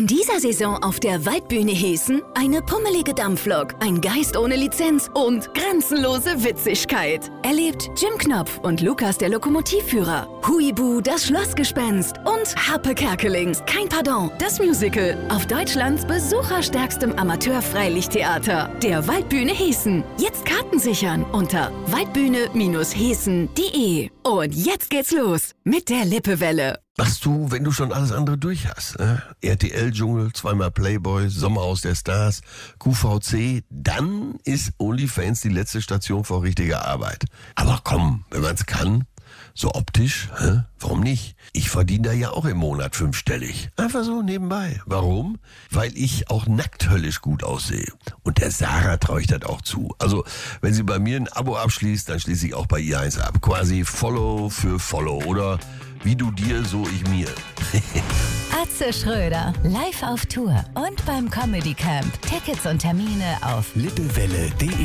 In dieser Saison auf der Waldbühne Hessen eine pummelige Dampflok, ein Geist ohne Lizenz und grenzenlose Witzigkeit. Erlebt Jim Knopf und Lukas der Lokomotivführer, Huibu das Schlossgespenst und Harpe Kerkeling, kein Pardon, das Musical auf Deutschlands besucherstärkstem Amateur-Freilichttheater, der Waldbühne Hessen. Jetzt Karten sichern unter waldbühne-hessen.de. Und jetzt geht's los mit der Lippewelle. Machst du, wenn du schon alles andere durch hast, RTL-Dschungel, zweimal Playboy, Sommerhaus der Stars, QVC, dann ist OnlyFans die letzte Station vor richtiger Arbeit. Aber komm, wenn man's kann, so optisch, warum nicht? Ich verdiene da ja auch im Monat 5-stellig. Einfach so nebenbei. Warum? Weil ich auch nackt höllisch gut aussehe. Und der Sarah traue ich das auch zu. Also, wenn sie bei mir ein Abo abschließt, dann schließe ich auch bei ihr eins ab. Quasi Follow für Follow oder wie du dir, so ich mir. Atze Schröder, live auf Tour und beim Comedy Camp. Tickets und Termine auf lippewelle.de